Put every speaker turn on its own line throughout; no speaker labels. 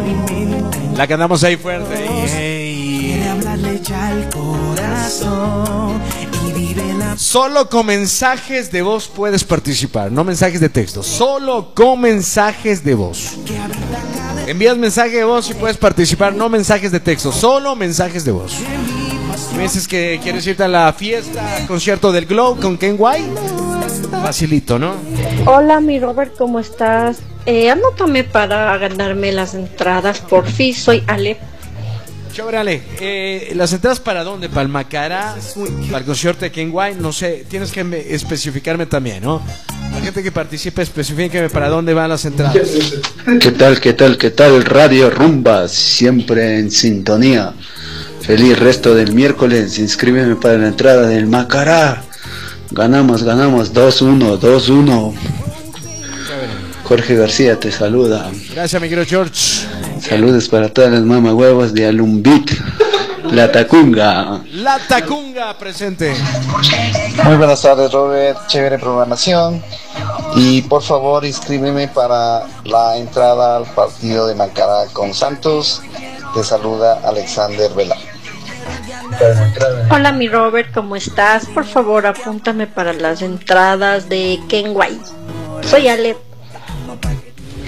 La cantamos ahí fuerte.
Quiere hablarle ya al corazón y vive la...
Solo con mensajes de voz puedes participar, no mensajes de texto. Solo con mensajes de voz. Envías mensaje de voz y puedes participar, no mensajes de texto, solo mensajes de voz. Me dices que quieres irte a la fiesta, concierto del Glow con Ken White. Facilito, ¿no?
Hola, mi Robert, ¿cómo estás? Anótame para ganarme las entradas, por fin, soy Ale.
Chévere, Ale. ¿Las entradas para dónde? ¿Para el Macará? ¿Para el concierto de Ken White? No sé, tienes que especificarme también, ¿no? La gente que participe, especifíqueme para dónde van las entradas.
¿Qué tal? Radio Rumba, siempre en sintonía. Feliz resto del miércoles. Inscríbeme para la entrada del Macará. Ganamos 2-1. Jorge García te saluda.
Gracias, mi querido George.
Saludos para todas las mamahuevos de Alumbit. La Tacunga.
La Tacunga presente.
Muy buenas tardes, Robert. Chévere programación. Y por favor, inscríbeme para la entrada al partido de Macará con Santos. Te saluda Alexander Vela.
Hola, mi Robert, ¿cómo estás? Por favor, apúntame para las entradas de Ken White. Soy Ale.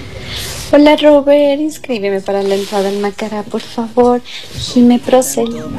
Hola, Robert, inscríbeme para la entrada al Macará, por favor. Jime Procel.